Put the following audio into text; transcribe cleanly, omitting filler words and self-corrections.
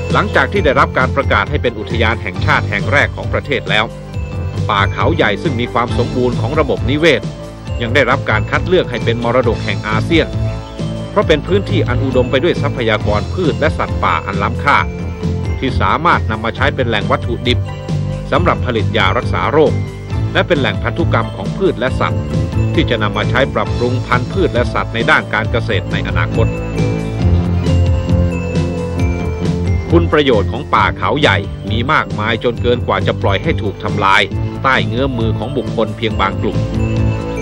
หลังจากที่ได้รับการประกาศให้เป็นอุทยานแห่งชาติแห่งแรกของประเทศแล้วป่าเขาใหญ่ซึ่งมีความสมบูรณ์ของระบบนิเวศยังได้รับการคัดเลือกให้เป็นมรดกแห่งอาเซียนเพราะเป็นพื้นที่อันอุดมไปด้วยทรัพยากรพืชและสัตว์ป่าอันล้ำค่าที่สามารถนำมาใช้เป็นแหล่งวัตถุดิบสำหรับผลิตยารักษาโรคและเป็นแหล่งพันธุกรรมของพืชและสัตว์ที่จะนำมาใช้ปรับปรุงพันธุ์พืชและสัตว์ในด้านการเกษตรในอนาคตคุณประโยชน์ของป่าเขาใหญ่มีมากมายจนเกินกว่าจะปล่อยให้ถูกทำลายใต้เงื้อมือของบุคคลเพียงบางกลุ่ม